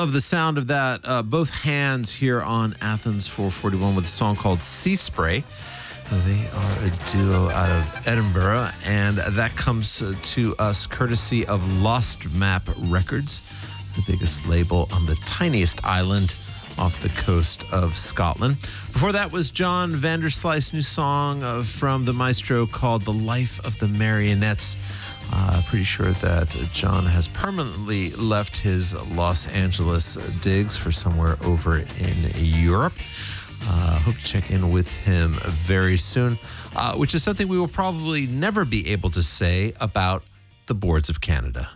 love the sound of that. Both hands here on Athens 441 with a song called Sea Spray. They are a duo out of Edinburgh, and that comes to us courtesy of Lost Map Records, the biggest label on the tiniest island off the coast of Scotland. Before that was John Vanderslice's new song from the maestro called The Life of the Marionettes. Pretty sure that John has permanently left his Los Angeles digs for somewhere over in Europe. Hope to check in with him very soon, which is something we will probably never be able to say about the Boards of Canada.